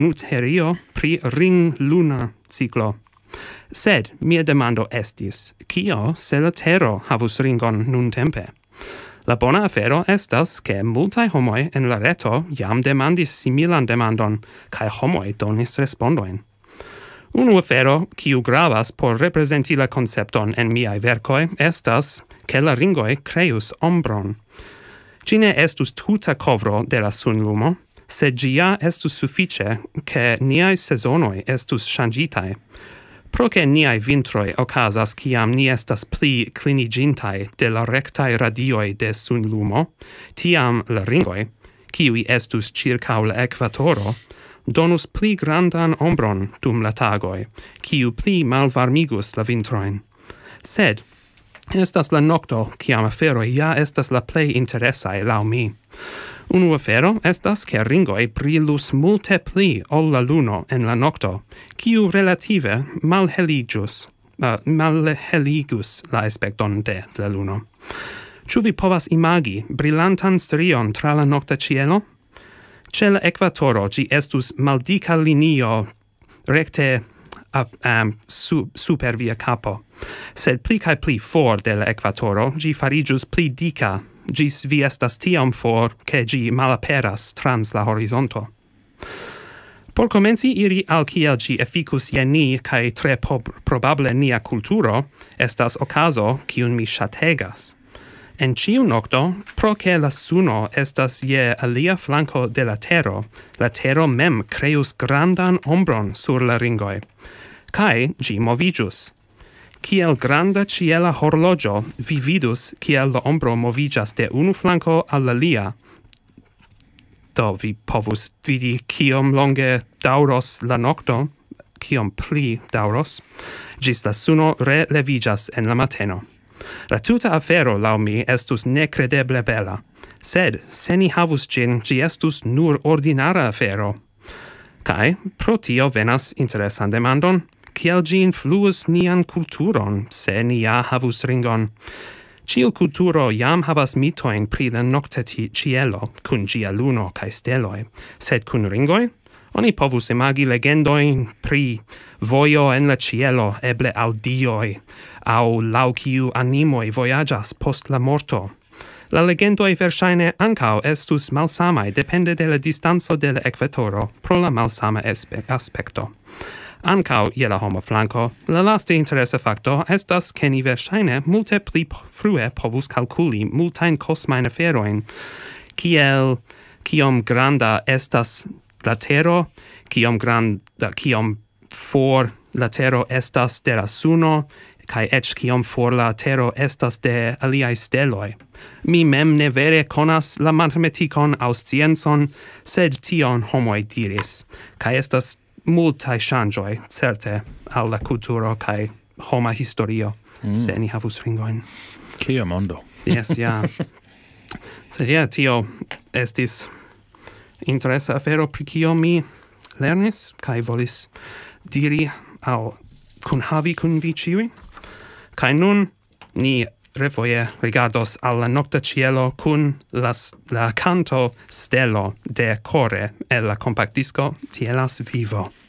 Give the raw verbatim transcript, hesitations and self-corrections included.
nuterio pri ring luna ciclo. Sed mia demando estis, kio se la tero havus ringon nun tempe? La bona afero estas ke multaj homoj en la reto jam demandis similan demandon, kaj homoj donis respondojn. Unu afero, kiu gravas por reprezenti la koncepton en miaj verkoj, estas ke la ringoj kreus ombron. Ĝi ne estus tuta kovro de la sunlumo, sed ĝi ja estus sufiĉe ke niaj sezonoj estus ŝanĝitaj. Pro che niai vintroi ocasas ciam ni estas pli clinigintai de la rectai radioi de sunlumo, tiam la ringoi, kiui estus circau la equatoro, donus pli grandan ombron dum la tagoi, kiu pli malvarmigus la vintroin. Sed, estas la nocto, ciam aferoi ja estas la plei interesai lau mi. Unu afero estas che ringoi brilus multe pli ol la luno en la nocto, kiu relative malheligus, uh, malheligus la aspecton de la luno. Ĉu vi povas imagi brilantan strion tra la nocta cielo? Ĉe la equatoro ĝi estus maldika linio recte uh, um, su, super via capo, sed pli kaj pli for de la equatoro ĝi fariĝus pli dika, gis vi estas tiam for che gi malaperas trans la horizonto. Por comenzi iri al kiel gi efficus je ni kai tre probable nia kulturo, estas okazo kiun mi ŝategas. En ĉiu nokto, pro che la suno estas je alia flanko de la tero, la tero mem kreus grandan ombron sur la ringoj, kai gi moviĝus. Kiel granda ciela horlogio, vi vidus kiel la ombro movigas de unu flanco al alia. Do vi povus vidi kiom longe dauros la nocto, kiom pli dauros, gis la suno relevigas en la mateno. La tuta afero, lau mi, estus necredeble bella, sed se ni havus gin, gi estus nur ordinara afero. Kai, pro tio venas interesan demandon, kiel gi influus nian kulturon, se ni ja havus ringon. Ciu kulturo jam havas mitoin pri la nocta cielo, kun gia luno kai steloi, sed kun ringoi? Oni povus imagi legendoin pri vojo en la cielo, eble al dioi, au lau kiu animoi voyagas post la morto. La legendoi verŝajne ankaŭ estus malsamai, depende de la distanco de la equatoro, pro la malsama aspekto. Ancau je la homo flanco, la lasta interesa facto estas che ni verŝajne multe pli frue povus calculi multajn kosmajn aferojn, kiel kiom granda estas la tero, kiom granda kiom for la tero estas de la suno, kaj eĉ kiom for la tero estas de aliaj steloj. Mi mem ne vere konas la matematikon aŭ sciencon, sed tion homoj diris, kaj estas multaj ŝanĝoj certe al la kulturo kaj homa historio, mm. se ni havus ringojn. Kia mondo. Yes, ja. Sed ja, tio estis interesa afero pri kio mi lernis kaj volis diri aŭ kunhavi kun vi ĉiuj. Kaj nun ni refoje rigardos al la nocta cielo kun las, la canto stelo de core el la compactdisco Tielas Vivo.